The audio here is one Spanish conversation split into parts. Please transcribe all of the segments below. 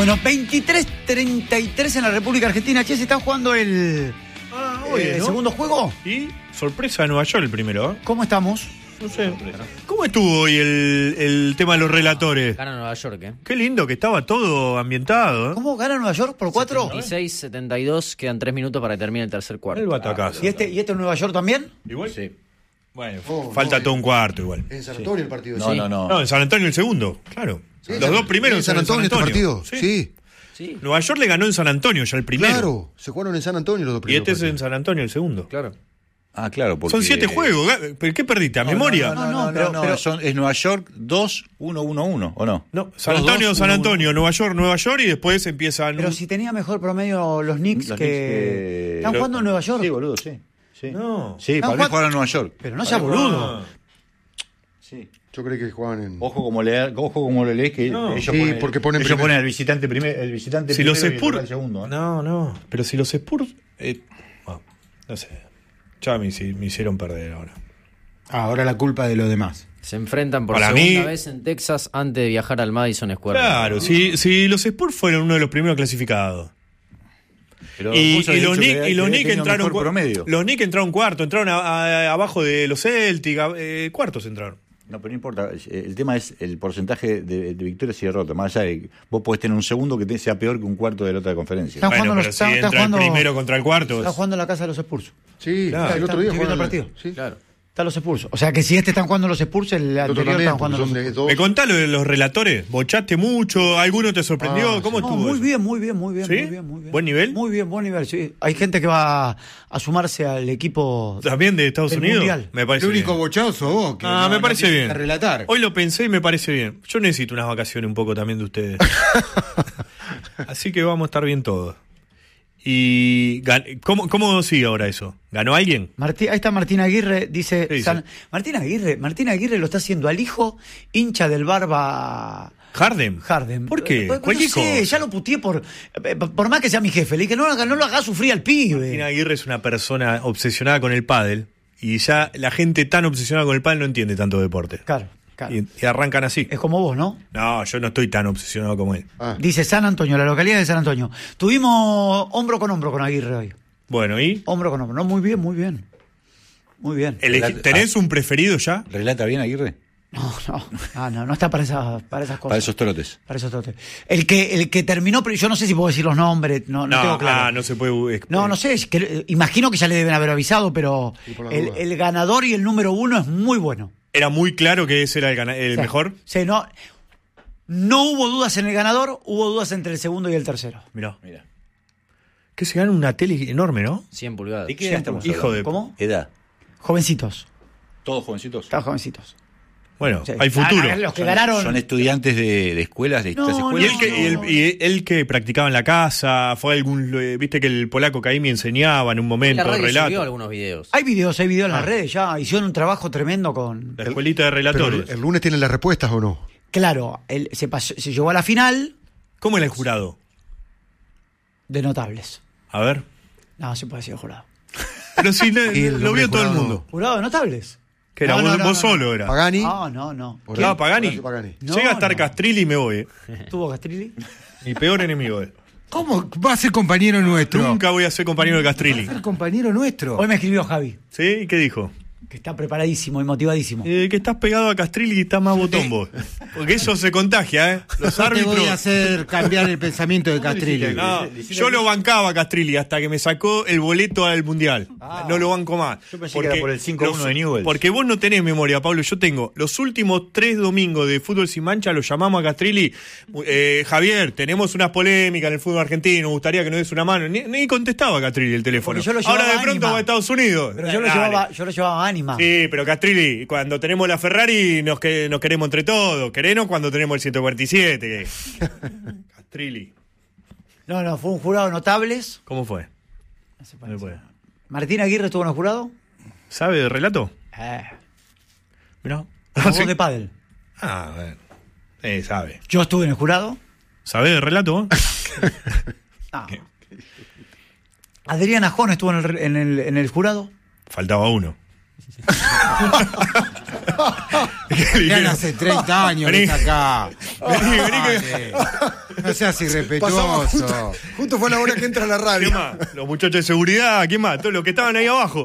Bueno, 23:33 en la República Argentina. Che, se está jugando el segundo juego. Y sorpresa de Nueva York el primero, ¿eh? ¿Cómo estamos? No sé. ¿Cómo estuvo hoy el tema de los relatores? Gana Nueva York, ¿eh? Qué lindo que estaba todo ambientado, ¿eh? ¿Cómo gana Nueva York por 4? 76-72, quedan 3 minutos para que termine el tercer cuarto. El batacazo. ¿Y este Nueva York también? ¿Igual? Sí. Bueno, falta todo un cuarto igual. En San Antonio el partido. No, sí. No, en San Antonio el segundo, claro. Sí, Los dos primeros en San Antonio este partido. Sí. Sí, Nueva York le ganó en San Antonio ya el primero. Claro, se jugaron en San Antonio los dos Y primeros. este es en partidos. San Antonio el segundo. claro. Ah, claro, porque... Son 7 juegos. ¿Pero qué perdiste? ¿A memoria? No, No, pero- es Nueva York 2-1-1-1, ¿o no? No, San Antonio, San Antonio, Nueva York y después empiezan... Pero si tenía mejor promedio los Knicks Los que... ¿Están jugando en Nueva York? Sí, boludo, sí. No. Sí, Están para mí jugando- jugaron en Nueva York. Pero no sea boludo. Sí. Yo creí que jugaban en. Ojo como lo lees, que No. ellos Sí, ponen, porque ponen ellos primero. ponen al visitante el visitante Si primero los y el Spurs... local segundo. ¿eh? No. Pero si los Spurs... no sé. Ya me hicieron perder ahora. Ahora la culpa de los demás. Se enfrentan por Para segunda mí- vez en Texas antes de viajar al Madison Square Claro, si los Spurs fueron uno de los primeros clasificados. Pero Y vos habías los dicho Knicks que había tenido entraron mejor promedio. Los Knicks entraron cuarto, entraron abajo de los Celtics, cuartos entraron. No, pero no importa. El tema es el porcentaje de victorias y derrotas. Más allá de que vos podés tener un segundo que sea peor que un cuarto de la otra conferencia. Están Bueno, jugando pero los- si está entra jugando- el primero contra el cuarto... Está jugando en la casa de los Spurs. Sí, Claro. el otro día Estoy viendo jugaron. el partido. Sí. Claro. Están los Spurs. O sea que si están jugando los Spurs, el El otro anterior también, están porque jugando son los de Spurs. dos. ¿Me contás lo de los relatores? ¿Bochaste mucho? ¿Alguno te sorprendió? Ah, ¿Cómo sí. No, estuvo muy eso? bien, muy bien, muy bien, ¿Sí? muy bien, muy bien. ¿Buen nivel? Muy bien, buen nivel, sí. Hay gente que va a sumarse al equipo ¿También de Estados del Unidos? Mundial. Me parece El único bien. bochazo vos. Que Ah, me parece quisiste bien. relatar. Hoy lo pensé y me parece bien. Yo necesito unas vacaciones un poco también de ustedes. Así que vamos a estar bien todos. ¿Y cómo sigue ahora eso? ¿Ganó alguien? Ahí está Martín Aguirre, dice... ¿Qué dice? Martín Aguirre lo está haciendo al hijo hincha del Barba ¿Harden? ¿Por qué? No Cualquier sé, cosa. ya lo puteé por más que sea mi jefe. Le dije, no lo hagas sufrir al pibe. Martín Aguirre es una persona obsesionada con el pádel y ya la gente tan obsesionada con el pádel no entiende tanto deporte. Claro. Y arrancan así. Es como vos, ¿no? No, yo no estoy tan obsesionado como él. Ah, Dice San Antonio, la localidad de San Antonio. Tuvimos hombro con hombro con Aguirre hoy. Bueno, ¿y? Hombro con hombro. No, muy bien, muy bien. Muy bien. ¿Tenés un preferido ya? ¿Relata bien Aguirre? No está para esas cosas. Para esos trotes. Para esos trotes. El que terminó, pero yo no sé si puedo decir los nombres, no tengo claro. no se puede... No sé, imagino que ya le deben haber avisado, pero Sí, por la duda. el ganador y el número 1 es muy bueno. Era muy claro que ese era el Sí. mejor. Sí, no hubo dudas en el ganador, hubo dudas entre el segundo y el tercero. Mirá. Mira. Que se gana una tele enorme, ¿no? 100 pulgadas. ¿De qué edad estamos Hijo hablando? de... ¿Cómo? Edad. Jovencitos. ¿Todos jovencitos? Estaban jovencitos. Bueno, Sí. hay futuro. Los que ganaron. ¿Son estudiantes de escuelas, de distintas No, ¿Y escuelas? él que practicaba en la casa? ¿Fue algún... viste que el polaco Caimi enseñaba en un La momento radio subió relato? algunos videos. Hay videos en las redes ya. Hicieron un trabajo tremendo con. La escuelita de pero relatores. el lunes tienen las respuestas o no. Claro, se llegó a la final ¿Cómo era el jurado? de notables. A ver. No, se puede decir jurado. Pero sí, Y el lo vio nombre todo el jurado. mundo. ¿Jurado de notables? Que era No, vos, no, vos no, solo era. Pagani. No. Ah, Pagani. Horacio Pagani. No, Llega a estar no. Castrilli y me voy. ¿Tuvo Castrilli? Mi peor enemigo. ¿Cómo va a ser compañero nuestro? Nunca voy a ser compañero de Castrilli. Va a ser compañero nuestro. Hoy me escribió Javi, ¿Sí? ¿Y qué dijo? que está preparadísimo y motivadísimo. Que estás pegado a Castrilli y estás más botón vos. Porque eso se contagia, ¿eh? Los Yo te árbitros... voy a hacer cambiar el pensamiento de Castrilli. No, yo lo bancaba a Castrilli hasta que me sacó el boleto al Mundial. No lo banco más. Yo pensé que era por el 5-1 de Newell's. Porque vos no tenés memoria, Pablo. Yo tengo los últimos 3 domingos de Fútbol Sin Mancha, lo llamamos a Castrilli. Javier, tenemos unas polémicas en el fútbol argentino, me gustaría que nos des una mano. Ni contestaba a Castrilli el teléfono. Porque yo lo llevaba Ahora de pronto ánima. va a Estados Unidos. Pero yo lo llevaba a ánima. Sí, pero Castrilli, cuando tenemos la Ferrari nos queremos entre todos. Querenos cuando tenemos el 147. Castrilli. No, fue un jurado de notables. ¿Cómo fue? No se puede No decir. puede. Martín Aguirre estuvo en el jurado. ¿Sabe de relato? Mirá. Como Sí. vos de pádel. Ah, bueno. Sabe. Yo estuve en el jurado. ¿Sabe de relato? No. Adrián Ajón estuvo en el jurado. Faltaba uno. Ya hace 30 años que está acá. Vení, Dale. No seas irrespetuoso. Justo fue la hora que entra a la ¿Qué radio. más? Los muchachos de seguridad, ¿quién más? Todos los que estaban ahí abajo.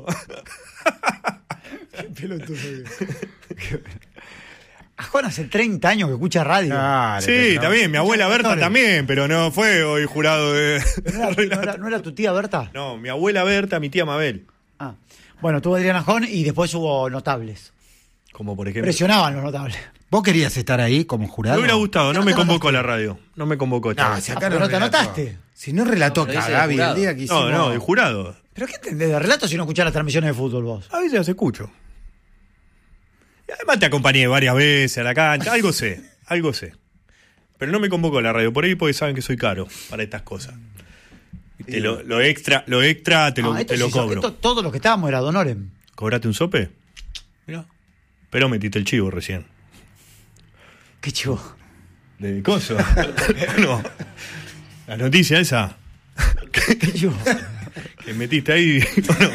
A Juan hace 30 años que escucha radio. Dale, Sí, pero no. también, mi abuela Berta Doctores. también, pero no fue hoy jurado de... ¿No era tu tía Berta? No, mi abuela Berta, mi tía Mabel. Ah. Bueno, tuvo Adrián Ajón y después hubo notables. Como por ejemplo... Presionaban los notables. ¿Vos querías estar ahí como jurado? Me hubiera gustado, no ¿No me te convocó anotaste? la radio. No me convocó. esta No, vez. si acá pero no te relató. anotaste. Si no relató No, pero dice Gaby el jurado. día que hicimos... No, de jurado. ¿Pero qué entendés de relato si no escuchás las transmisiones de fútbol vos? A veces las escucho. Y además te acompañé varias veces a la cancha, algo sé. Pero no me convocó la radio por ahí porque saben que soy caro para estas cosas. Y lo extra te lo, Esto te lo sí, cobro. esto, todos los que estábamos era Don Orem. ¿Cobraste un sope? Mirá. Pero metiste el chivo recién. Qué chivo. ¿De coso? No. La noticia esa Qué chivo. que metiste ahí. No.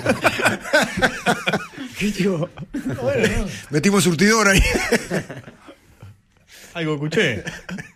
Qué chivo. Metimos surtidor ahí. Algo escuché.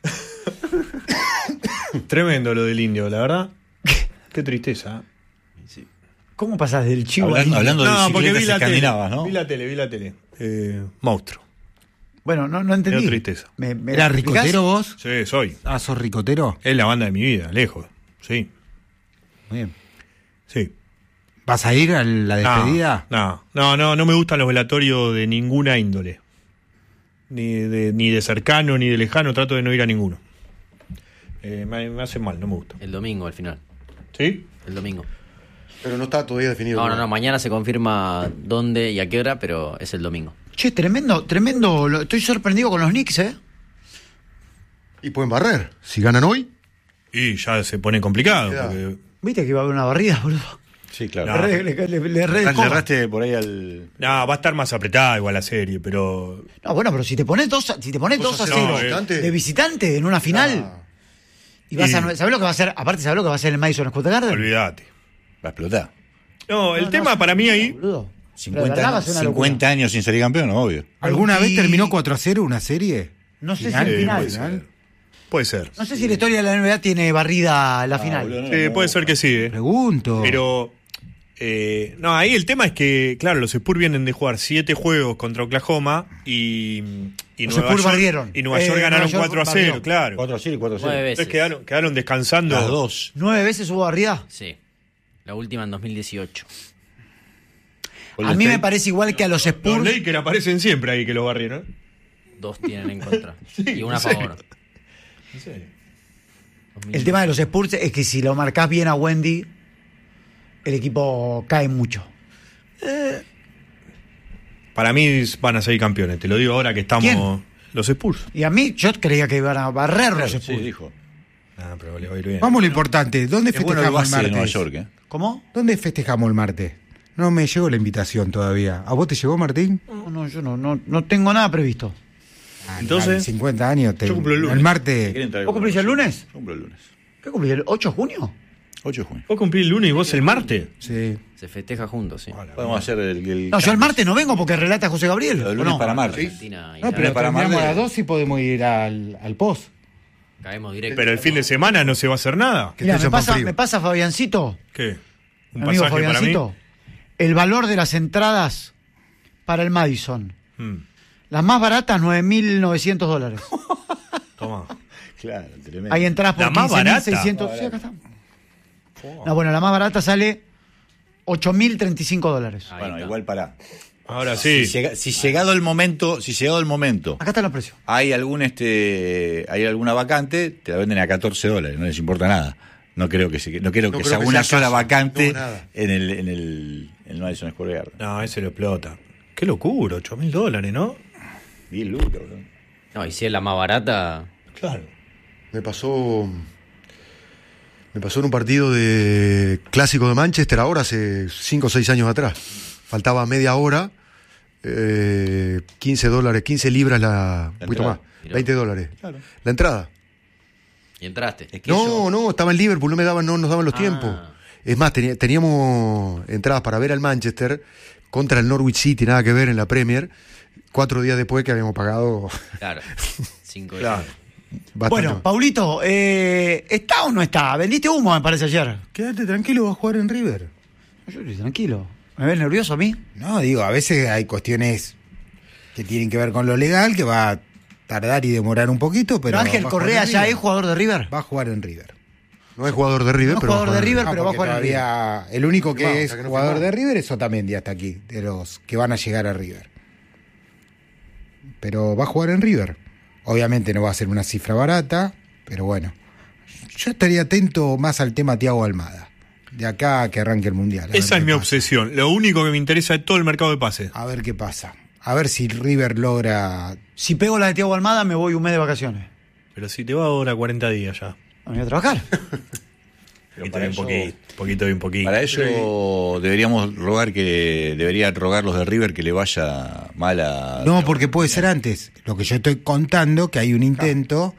Tremendo lo del indio, la verdad. Qué tristeza. ¿Cómo pasás del chivo al Hablando indio? de No, porque bicicletas vi la tele. escandinavas, ¿no? Vi la tele. Monstruo. Bueno, no entendí. Me dio tristeza. ¿Me ¿Era explicás? ricotero vos? Sí, soy. Ah, ¿sos ricotero? Es la banda de mi vida, lejos. Sí, Muy bien. sí. ¿Vas a ir a la despedida? No me gustan los velatorios de ninguna índole. Ni de cercano, ni de lejano, trato de no ir a ninguno. Me hace mal, no me gusta. El domingo al final. ¿Sí? El domingo. Pero no está todavía definido. No. Mañana se confirma dónde y a qué hora, pero es el domingo. Che, tremendo. Estoy sorprendido con los Knicks, ¿eh? Y pueden barrer. Si ganan hoy, Y ya se pone complicado. Queda. Porque, Viste que iba a haber una barrida, boludo. Sí, claro. No. Le re Le descoba. erraste por ahí al... no, va a estar más apretada igual la serie, pero. No, bueno, pero si te pones 2 a 0 visitante. de visitante en una final, Ah. y vas Y- a. ¿Sabés lo que va a hacer? Aparte, ¿sabés lo que va a hacer el Madison Square Garden? Olvídate. Va a explotar. No, el tema para mí ahí. Boludo. Pero de 50, verdad va a ser una locura. 50 años sin salir campeón, obvio. ¿Alguna vez Y- terminó 4-0 una serie? No sé Final, si el final. puede ser. Puede ser. No sé si la historia de la NBA tiene barrida la final. boludo, no. Sí, puede ser que sí, Pregunto. Pero. No, ahí el tema es que, claro, los Spurs vienen de jugar 7 juegos contra Oklahoma y Los Nueva Spurs York, barrieron. y Nueva York ganaron Nueva York 4 a 0, barrió. claro. 4-0 y 4-0. 9 veces. Entonces quedaron descansando. Las dos. 9 veces hubo barrida. Sí. La última en 2018. A mí me parece igual que a los Los Spurs. Lakers aparecen siempre ahí que los barrieron. 2 tienen en contra. y una a en serio. favor. ¿En serio? El tema de los Spurs es que si lo marcás bien a Wendy, el equipo cae mucho. Para mí van a ser campeones, te lo digo ahora que estamos. ¿Quién? Los Spurs. Y a mí, yo creía que iban a barrer los Sí, Spurs. dijo. Ah, pero le va a ir bien. Vamos a lo importante. ¿Dónde Es bueno el festejamos el base de martes? Nueva York, ¿eh? ¿Cómo? ¿Dónde festejamos el martes? No me llegó la invitación todavía. ¿A vos te llegó, Martín? No, yo no tengo nada previsto. Entonces, dale, 50 años. yo cumplo el lunes. El martes. ¿Quieren traer ¿Vos cumplís el lunes? Yo cumplo el lunes. ¿Qué cumplís? ¿El 8 de junio? 8 de junio. vos cumplís el lunes y vos el martes. Sí. Se festeja juntos, sí. Podemos hacer el No, yo el martes no vengo porque relata José Gabriel. El ¿o lunes no? para martes. Argentina y No, pero para terminamos Marley. a las 2 y podemos ir al post. caemos directo. Pero el fin de semana no se va a hacer nada. Que Mirá, esté champán frío. me pasa Fabiancito, ¿Qué? ¿Un mi amigo pasaje para mí? Fabiancito, el valor de las entradas para el Madison. Mm, Las más baratas, $9.900. toma. Claro, tremendo. Hay entradas por ¿La más barata? 15.600. Sí, acá está. No, bueno, la más barata sale $8.035. Ahí Bueno, está. igual para. Ahora sí. Si llegado el momento, Acá están los precios. hay alguna vacante, te la venden a $14, no les importa nada. No creo que sea creo una que sea sola caso. vacante No, nada. en el Madison Square Garden. No, ese lo explota. Qué locura, $8.000, ¿no? 10 lucas, bro. No, y si es la más barata, Claro. Me pasó en un partido de clásico de Manchester ahora, hace 5 o 6 años atrás. Faltaba media hora, $15, 15 libras un poquito entrada. más, $20. Claro. La entrada. y entraste. Es que No, estaba en Liverpool, no nos daban los Ah. tiempos. Es más, teníamos entradas para ver al Manchester, contra el Norwich City, nada que ver en la Premier, 4 días después que habíamos pagado. Claro. 5 Claro. bastante. Bueno, Paulito, ¿está o no está? Vendiste humo, me parece, ayer. Quédate tranquilo, va a jugar en River. Yo estoy tranquilo. ¿Me ves nervioso a mí? No, digo, a veces hay cuestiones que tienen que ver con lo legal, que va a tardar y demorar un poquito, pero Pero Ángel va a jugar Correa en ya River. es jugador de River. Va a jugar en River. No es jugador de River, No es pero. jugador va a de River, jugar. pero va a porque jugar en todavía el único que Firmado, es hasta que no jugador firmado. de River es Otamendi hasta aquí, de los que van a llegar a River. Pero va a jugar en River. Obviamente no va a ser una cifra barata, pero bueno. Yo estaría atento más al tema Thiago Almada, de acá a que arranque el Mundial. A ver Esa es qué mi pasa. obsesión. Lo único que me interesa es todo el mercado de pases. A ver qué pasa. A ver si River logra... Si pego la de Thiago Almada, me voy un mes de vacaciones. Pero si te va ahora 40 días ya. ¿Me voy a trabajar? Poquito bien poquito. Para eso debería rogar los de River que le vaya mal a... No, porque puede ser antes. Lo que yo estoy contando, que hay un intento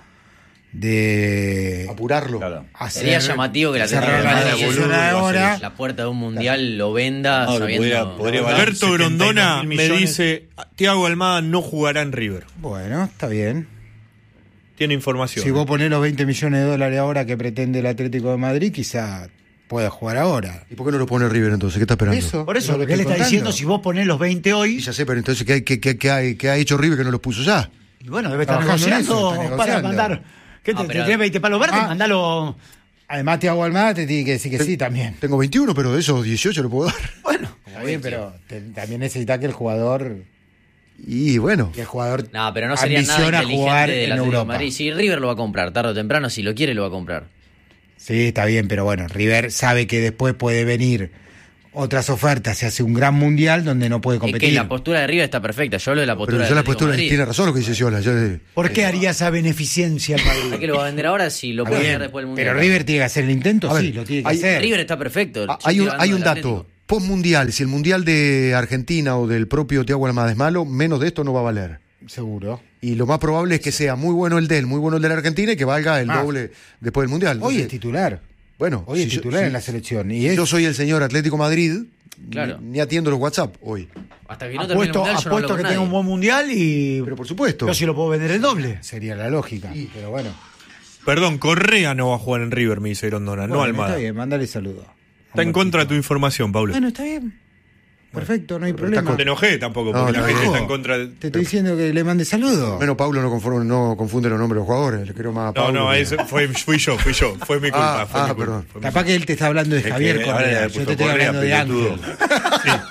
de Apurarlo. Claro. hacer... Sería llamativo que la cerrar Atlético de la Madrid negociación ahora. la puerta de un mundial lo venda No, sabiendo... podría valer Alberto 72.000 Grondona me millones. dice, Thiago Almada no jugará en River. Bueno, está bien. Tiene información. Si vos ponés los 20 millones de dólares ahora que pretende el Atlético de Madrid, quizá pueda jugar ahora. ¿Y por qué no lo pone River entonces? ¿Qué está esperando? Eso. Por eso, es lo que él estoy está diciendo, contando. si vos ponés los 20 Y hoy, ya sé, pero entonces, ¿qué ha hecho River que no los puso ya? y bueno, debe estar Trabajando en eso, negociando, está para negociando. mandar. ¿Qué te, Ah, pero- te tenés 20 palos verdes? Ah. Mandalo. Además, Thiago Almada te tiene que decir que sí también. Tengo 21, pero de esos 18 lo puedo dar. Bueno, Está bien, pero también necesita que el jugador Y bueno, No, pero no sería nada ambiciona inteligente jugar del en Atlético de Europa. Madrid. Si River lo va a comprar, tarde o temprano, si lo quiere, lo va a comprar. Sí, está bien, pero bueno, River sabe que después puede venir otras ofertas, se hace un gran mundial donde no puede Es competir. que la postura de River está perfecta. Yo hablo de la postura pero del yo la Atlético postura de Madrid. tiene razón lo que dice Ciola. ¿por qué haría esa beneficencia al Madrid? ¿Para qué lo va a vender ahora si lo Está puede bien, hacer después del mundial? pero River tiene que hacer el intento, A ver, sí, lo tiene que hay- hacer. River está perfecto. Yo Hay estoy un hablando del dato. Atlético. Post-mundial, si el mundial de Argentina o del propio Thiago Almada es malo, menos de esto no va a valer. Seguro. Y lo más probable es que sea muy bueno el de él, muy bueno el de la Argentina y que valga el doble después del mundial. Hoy es Entonces, titular. bueno, Hoy es si yo- titular si- en la selección. Y si es, yo soy el señor Atlético Madrid, Claro. ni atiendo los WhatsApp hoy. Hasta que no termine el Apuesto, mundial, yo no hablo apuesto con que nadie. tenga un buen mundial y. Pero por supuesto. Yo sí lo puedo vender el doble. sería la lógica. Pero bueno. Perdón, Correa no va a jugar en River, me dice Grondona, no Bueno, Almada. Está bien, mándale saludo. Está en contra de tu información, Pablo. Bueno, está bien. Perfecto, no hay Pero problema. está Te enojé tampoco, No, porque la no, gente no. está en contra de... Te estoy diciendo que le mande saludo. Menos Pablo no confunde los nombres de los jugadores. Le quiero más a No, Pablo. no, que- ese fui yo. Fue mi culpa. fue mi culpa, perdón. fue mi Capaz que él te está hablando de Es Javier que Correa. ahora le Yo puso te estoy Correa, hablando de pelotudo. Ángel.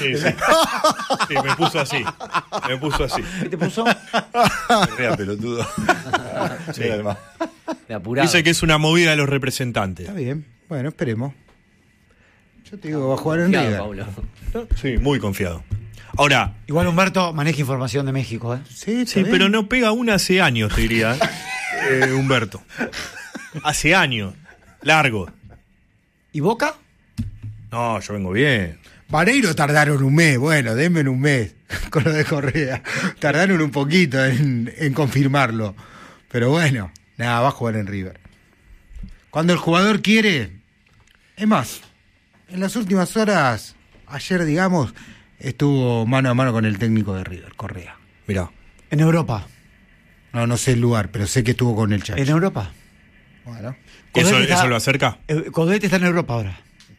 Sí, me puso así. Me puso así. ¿Qué te puso? Correa, pelotudo. Sí. Además. De apurado. Dice que es una movida de los representantes. Está bien. Bueno, esperemos. Yo te digo, va a jugar en Confiado, River. Pablo. Sí, muy confiado. Ahora, Igual Humberto maneja información de México, ¿eh? Sí, está sí, bien. pero no pega una hace años, te diría, Humberto. Hace años. Largo. ¿Y Boca? No, yo vengo bien. Vareiro tardaron un mes. Bueno, denme un mes con lo de Correa. Tardaron un poquito en confirmarlo. Pero bueno, nada, va a jugar en River. Cuando el jugador quiere. Es más, en las últimas horas, ayer, digamos, estuvo mano a mano con el técnico de River, Correa. Mirá. En Europa. No sé el lugar, pero sé que estuvo con el Chacho. En Europa. Bueno, ¿Eso lo acerca? Codete está en Europa ahora.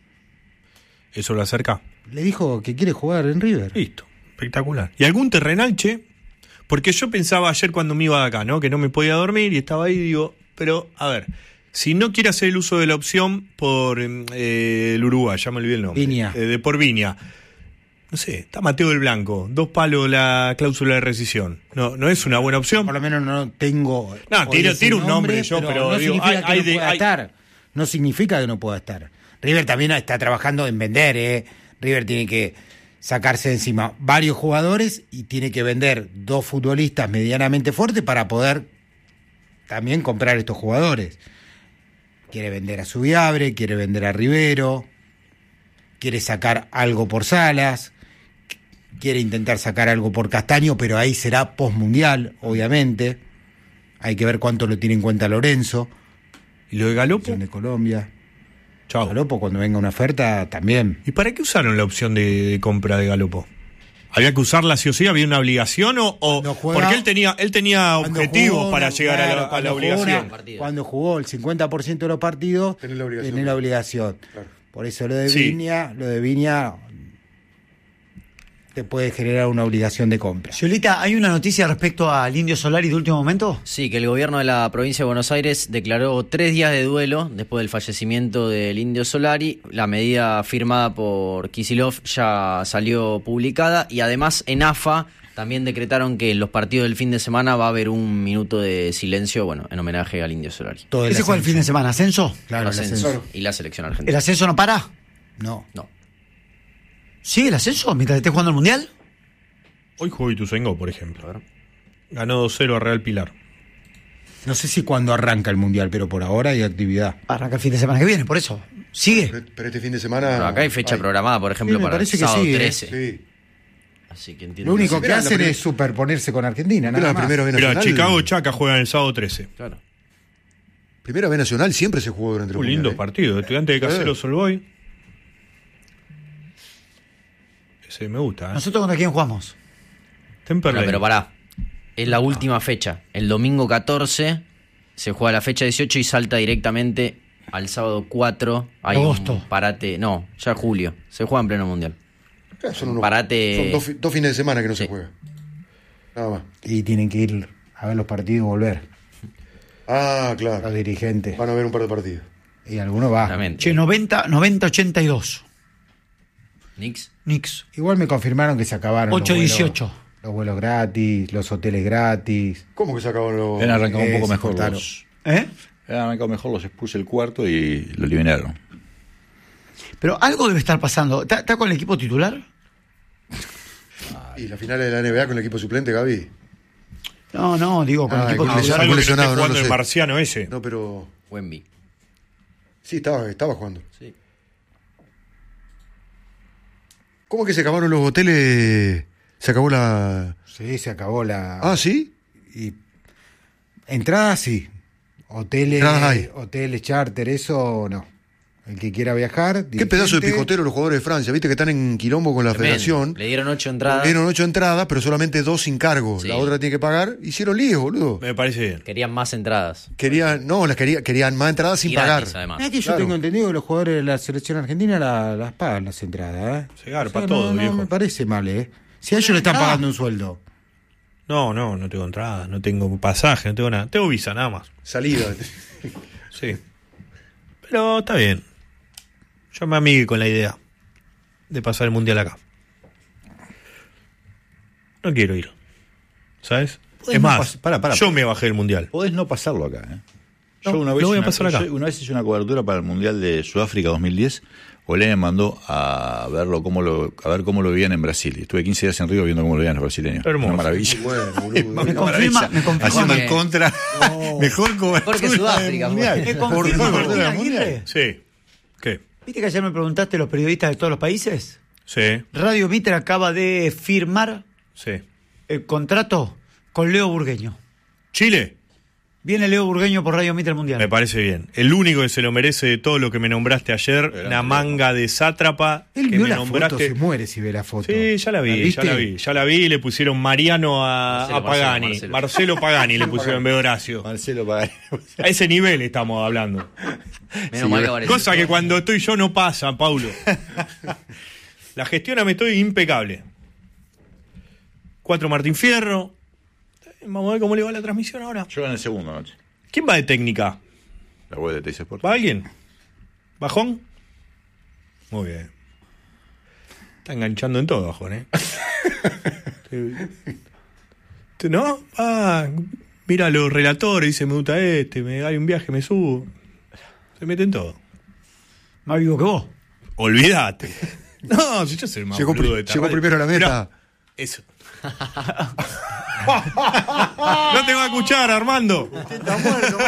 ¿Eso lo acerca? le dijo que quiere jugar en River. Listo. Espectacular. ¿Y algún terrenal, che? Porque yo pensaba ayer cuando me iba de acá, ¿no? Que no me podía dormir y estaba ahí y digo, pero, a ver, si no quiere hacer el uso de la opción por el Uruguay, ya me olvidé el nombre. Viña. Por Viña. No sé, está Mateo del Blanco, 2 palos la cláusula de rescisión. No es una buena opción. Por lo menos no tengo. No, hoy ese tira un nombre yo, pero no digo, significa que hay no de- pueda hay- estar. No significa que no pueda estar. River también está trabajando en vender, ¿eh? River tiene que sacarse de encima varios jugadores y tiene que vender 2 futbolistas medianamente fuertes para poder también comprar estos jugadores. Quiere vender a Subiabre, quiere vender a Rivero, quiere sacar algo por Salas, quiere intentar sacar algo por Castaño, pero ahí será postmundial, obviamente. Hay que ver cuánto lo tiene en cuenta Lorenzo, ¿Y lo de Galopo? selección de Colombia. Chao. Galopo, cuando venga una oferta, también. ¿Y para qué usaron la opción de compra de Galopo? ¿Había que usarla sí o sí? ¿Había una obligación o porque él tenía objetivos para llegar a la obligación? Cuando jugó el 50% de los partidos, tenés la obligación. Claro. Por eso lo de Viña te puede generar una obligación de compra. Ciolita, ¿hay una noticia respecto al Indio Solari de último momento? Sí, que el gobierno de la provincia de Buenos Aires declaró 3 días de duelo después del fallecimiento del Indio Solari. La medida firmada por Kicillof ya salió publicada y además en AFA también decretaron que en los partidos del fin de semana va a haber 1 minuto de silencio, en homenaje al Indio Solari. ¿Ese fue el fin de semana? ¿Ascenso? Claro, el ascenso. Y la selección argentina. ¿El ascenso no para? No. ¿Sigue el ascenso mientras esté jugando el Mundial? Hoy jugó Ituzaingó, por ejemplo. Ganó 2-0 a Real Pilar. No sé si cuando arranca el Mundial, pero por ahora hay actividad. Arranca el fin de semana que viene, por eso. ¿Sigue? Pero este fin de semana... Pero acá hay fecha programada, por ejemplo, para el sábado 13. Sí. Así que entiendo. Lo único que hacen es superponerse con Argentina, nada más. Mira, Chicago Chaca juegan el sábado 13. Claro. Primera B Nacional siempre se jugó durante el Mundial. Un lindo partido. Estudiante de Casero Solboy. Ese me gusta. ¿Nosotros contra quién jugamos? Temperley. Pero pará. Es la última fecha. El domingo 14 se juega la fecha 18 y salta directamente al sábado 4. Hay agosto. Un parate. No, ya es julio. Se juega en pleno mundial. Son parate. Son 2 fines de semana que no se juega. Nada más. Y tienen que ir a ver los partidos y volver. Ah, claro. Los dirigentes. Van a ver un par de partidos. Y alguno va. Che, 90-82. Knicks. Igual me confirmaron que se acabaron 8-18. Los vuelos gratis, los hoteles gratis. ¿Cómo que se acabaron los...? Han arrancado un poco mejor cortaron. Han arrancado mejor, los expuse el cuarto y lo eliminaron. Pero algo debe estar pasando. ¿Está con el equipo titular? ¿Y la final de la NBA con el equipo suplente, Gaby? No, digo con el equipo titular. Algo que lesionado, esté jugando no el sé. marciano ese. No, pero... Wemby. Sí, estaba jugando. Sí. ¿Cómo que se acabaron los hoteles? ¿Se acabó la...? Sí, se acabó la... Ah, ¿sí? Y entradas sí. Hoteles, Entradas hay. hoteles, charter, eso no. El que quiera viajar... Qué pedazo de picotero los jugadores de Francia. Viste que están en quilombo con la federación. Le dieron 8 entradas. Le dieron 8 entradas, pero solamente 2 sin cargo. Sí. La otra tiene que pagar. Hicieron lío, boludo. Me parece bien. Querían más entradas. Querían más entradas sin Y gratis, pagar. además. Mirá que yo Claro. tengo entendido que los jugadores de la selección argentina las pagan las entradas, ¿eh? Se garpa todo, no, viejo. No me parece mal, ¿eh? Si a ellos le están pagando un sueldo. No tengo entrada, no tengo pasaje, no tengo nada. Tengo visa, nada más. Salida. Sí. Pero está bien. Yo me amigué con la idea de pasar el mundial acá. No quiero ir. ¿Sabes? Es no más, yo me bajé del mundial. Podés no pasarlo acá, ¿eh? No, Yo lo voy a pasar acá. Una vez hice una cobertura para el Mundial de Sudáfrica 2010. Olé me mandó a ver cómo lo vivían en Brasil. Estuve 15 días en Río viendo cómo lo vivían los brasileños. Hermoso. Una maravilla. Bueno, boludo. Me confirma Haciendo que- el contra. Mejor cobertura Mejor que Sudáfrica, del Mundial. Me Por confirma, cobertura del Martín Mundial. Aguirre. Sí. ¿Qué? ¿Viste que ayer me preguntaste los periodistas de todos los países? Sí, Radio Mitre acaba de firmar sí. el contrato con Leo Burgueño. Chile, Viene Leo Burgueño por Radio Mitre Mundial. me parece bien. El único que se lo merece de todo lo que me nombraste ayer, una manga de sátrapa Él que vio me la foto, nombraste. se muere si ve la foto. Sí, ya la vi. Le pusieron Mariano a Pagani. Marcelo Pagani le pusieron en vez de Horacio. Marcelo Pagani. A ese nivel estamos hablando. Menos mal que apareció. Cosa que cuando estoy yo no pasa, Paulo. La gestión me estoy impecable. 4 Martín Fierro. Vamos a ver cómo le va la transmisión ahora. Yo en el segundo anoche. ¿Quién va de técnica? La web de Teis Sport. ¿Va alguien? ¿Bajón? Muy bien. Está enganchando en todo, Bajón, ¿eh? ¿No? Mira los relatores, dice, me gusta hay un viaje, me subo. Se mete en todo. Más vivo que vos. Olvídate. No, si yo soy el más boludo de esta llegó radio. primero a la meta. Mirá, eso. No te va a escuchar, Armando. Está muerto,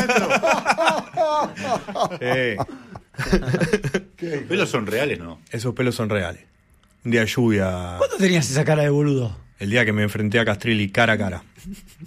maestro. ¿Pelos son reales, no? Esos pelos son reales. Un día de lluvia. ¿Cuándo tenías esa cara de boludo? El día que me enfrenté a Castrilli cara a cara.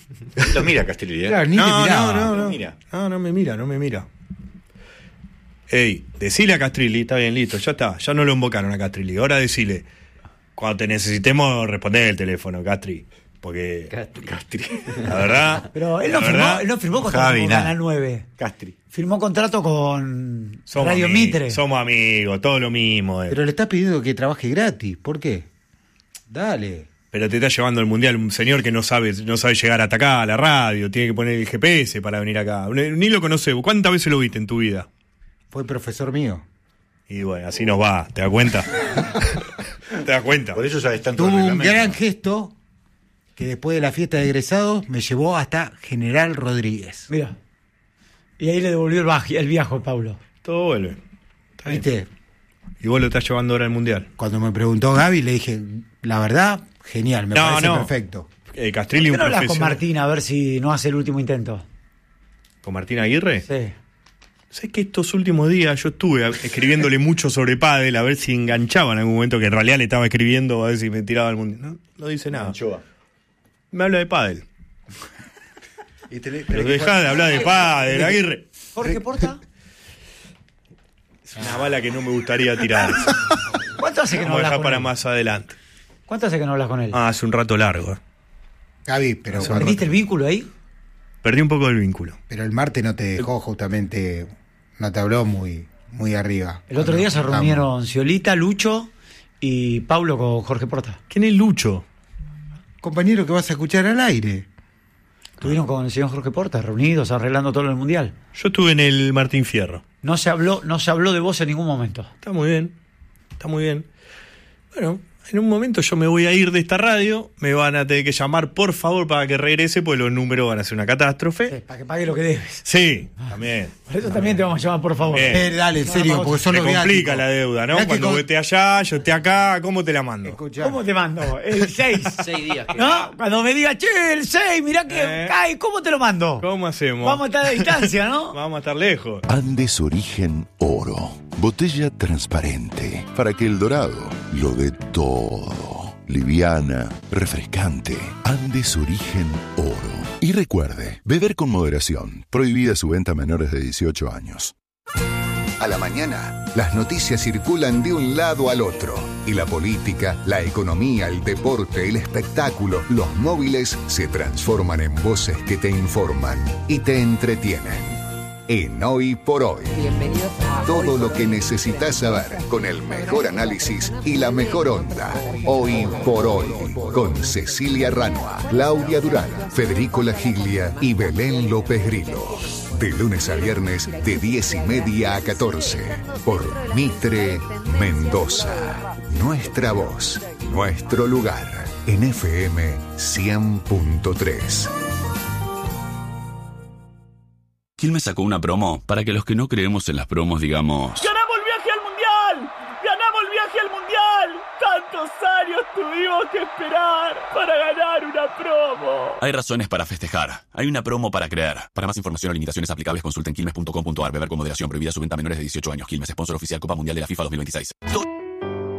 Lo mira Castrilli, ¿eh? Claro, ni te miraba. No. Mira. No me mira. Ey, decile a Castrilli, está bien, listo, ya está, ya no lo invocaron a Castrilli. Ahora decile, cuando te necesitemos, responder el teléfono, Castri. Porque Castri, la verdad. Pero él no firmó contrato con Canal 9. Castri. Firmó contrato con Radio amigos, Mitre. Somos amigos, todo lo mismo. Pero le está pidiendo que trabaje gratis. ¿Por qué? Dale. Pero te está llevando al mundial un señor que no sabe llegar hasta acá, a la radio, tiene que poner el GPS para venir acá. Ni lo conoce. ¿Cuántas veces lo viste en tu vida? Fue profesor mío. Y bueno, así nos va, ¿te das cuenta? ¿Te das cuenta? Por eso sabes tanto. Tuvo un gran gesto que después de la fiesta de egresados me llevó hasta General Rodríguez. Mira. Y ahí le devolvió el viaje, Pablo. Todo vuelve. ¿Viste? Y vos lo estás llevando ahora al mundial. Cuando me preguntó Gaby, le dije, la verdad, genial, me parece perfecto. Castrilli, ¿Por un qué no hablas con profesional. Martina a ver si no hace el último intento? ¿Con Martín Aguirre? Sí. ¿Sabes que estos últimos días yo estuve escribiéndole mucho sobre pádel a ver si enganchaba en algún momento, que en realidad le estaba escribiendo a ver si me tiraba al mundial? No dice nada. Anchoa. Me habla de pádel. Y tenés- Pero dejá de hablar de pádel, Aguirre. ¿Jorge Porta? Es una bala que no me gustaría tirar. ¿Cuánto hace que no Vamos a hablas dejar con para él? más adelante. ¿Cuánto hace que no hablas con él? Hace un rato largo. Gaby, pero, ¿Perdiste el vínculo ahí? Perdí un poco el vínculo. pero el martes no te dejó justamente, no te habló muy arriba. El otro día se Cuando reunieron Sciolita, Lucho y Pablo con Jorge Porta. ¿Quién es Lucho? Compañero que vas a escuchar al aire. Estuvieron con el señor Jorge Porta, reunidos, arreglando todo en el mundial. Yo estuve en el Martín Fierro. No se habló de vos en ningún momento. Está muy bien. Está muy bien. Bueno, en un momento yo me voy a ir de esta radio. Me van a tener que llamar, por favor, para que regrese, pues los números van a ser una catástrofe. Para que pague lo que debes. Sí, también. Por eso también te vamos a llamar, por favor. Bien. Dale, en serio, porque son Me los complica viáticos. la deuda, ¿no? Mirá que Cuando con- vos estés allá, yo esté acá, ¿cómo te la mando? Escuchá. ¿Cómo te mando? El 6. 6 días. ¿No? Cuando me diga, che, el 6, mirá que cae, ¿cómo te lo mando? ¿Cómo hacemos? Vamos a estar a distancia, ¿no? Vamos a estar lejos. Andes Origen Oro. Botella transparente para que el dorado lo dé todo. Liviana, refrescante. Andes Origen Oro. Y recuerde, beber con moderación. Prohibida su venta a menores de 18 años. A la mañana, las noticias circulan de un lado al otro. Y la política, la economía, el deporte, el espectáculo, los móviles se transforman en voces que te informan y te entretienen. En Hoy por Hoy. Todo lo que necesitas saber con el mejor análisis y la mejor onda. Hoy por Hoy. Con Cecilia Ranua, Claudia Durán, Federico Lagiglia y Belén López Grillo. De lunes a viernes de 10:30 a 14. Por Mitre Mendoza. Nuestra voz, nuestro lugar. En FM 100.3. Quilmes sacó una promo para que los que no creemos en las promos digamos: ¡Ganamos el viaje al mundial! ¡Ganamos el viaje al mundial! ¡Tantos años tuvimos que esperar para ganar una promo! hay razones para festejar. Hay una promo para creer. Para más información o limitaciones aplicables consulten quilmes.com.ar. Beber con moderación. Prohibida su venta a menores de 18 años. Quilmes, sponsor oficial Copa Mundial de la FIFA 2026.